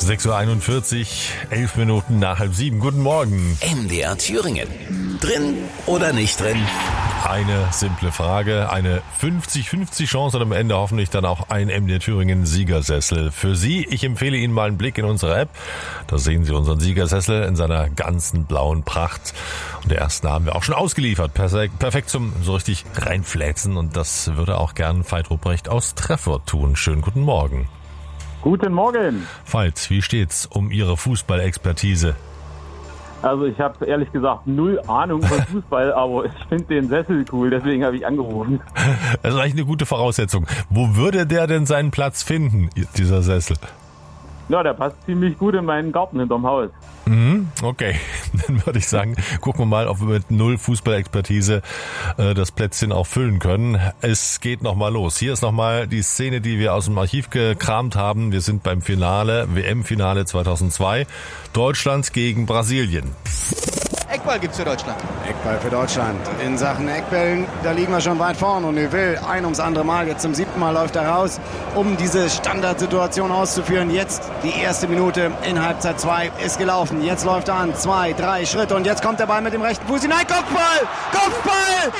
6:41 Uhr, 11 Minuten nach 6:30. Guten Morgen. MDR Thüringen. Drin oder nicht drin? Eine simple Frage, eine 50-50 Chance und am Ende hoffentlich dann auch ein MDR Thüringen Siegersessel für Sie. Ich empfehle Ihnen mal einen Blick in unsere App. Da sehen Sie unseren Siegersessel in seiner ganzen blauen Pracht. Und der ersten haben wir auch schon ausgeliefert. Perfekt zum so richtig reinfläzen. Und das würde auch gern Veit Ruprecht aus Treffort tun. Schönen guten Morgen. Guten Morgen. Veit, wie steht's um Ihre Fußballexpertise? Also ich habe ehrlich gesagt null Ahnung von Fußball, aber ich finde den Sessel cool, deswegen habe ich angerufen. Das ist eigentlich eine gute Voraussetzung. Wo würde der denn seinen Platz finden, dieser Sessel? Ja, der passt ziemlich gut in meinen Garten hinterm Haus. Okay, dann würde ich sagen, gucken wir mal, ob wir mit null Fußballexpertise das Plätzchen auch füllen können. Es geht nochmal los. Hier ist nochmal die Szene, die wir aus dem Archiv gekramt haben. Wir sind beim Finale, WM-Finale 2002. Deutschland gegen Brasilien. Eckball gibt's für Deutschland. Eckball für Deutschland. In Sachen Eckbällen, da liegen wir schon weit vorne. Und Neuville, ein ums andere Mal, jetzt zum 7. Mal läuft er raus, um diese Standardsituation auszuführen. Jetzt die erste Minute in Halbzeit 2 ist gelaufen. Jetzt läuft er an, 2, 3 Schritte und jetzt kommt der Ball mit dem rechten Fuß hinein. Kopfball! Kopfball!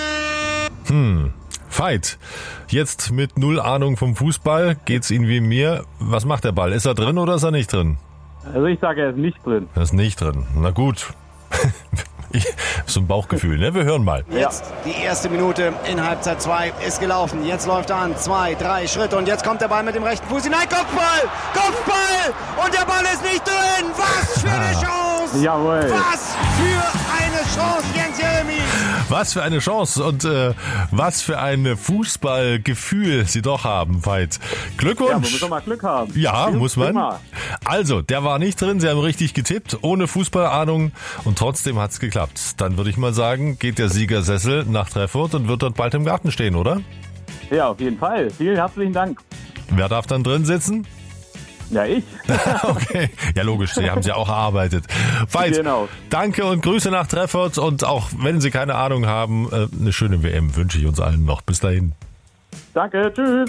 Veit, jetzt mit null Ahnung vom Fußball, geht's Ihnen wie mir. Was macht der Ball? Ist er drin oder ist er nicht drin? Also ich sage, er ist nicht drin. Er ist nicht drin. Na gut. So ein Bauchgefühl, ne? Wir hören mal. Jetzt die erste Minute in Halbzeit 2 ist gelaufen. Jetzt läuft er an, 2, 3 Schritte und jetzt kommt der Ball mit dem rechten Fuß hinein. Kopfball! Kopfball! Und der Ball ist nicht drin! Was für eine Chance! Jawohl. Was für eine Chance, Jens Jeremy! Was für eine Chance und was für ein Fußballgefühl Sie doch haben, Veit. Glückwunsch. Ja, man muss doch mal Glück haben. Ja, muss man. Prima. Also, der war nicht drin, Sie haben richtig getippt, ohne Fußballahnung und trotzdem hat's geklappt. Dann würde ich mal sagen, geht der Siegersessel nach Treffort und wird dort bald im Garten stehen, oder? Ja, auf jeden Fall. Vielen herzlichen Dank. Wer darf dann drin sitzen? Ja, ich. Okay, ja logisch, Sie haben es ja auch erarbeitet. Veit, Genau. danke und Grüße nach Treffort und auch wenn Sie keine Ahnung haben, eine schöne WM wünsche ich uns allen noch. Bis dahin. Danke, tschüss.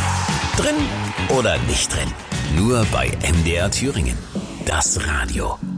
Drin oder nicht drin? Nur bei MDR Thüringen. Das Radio.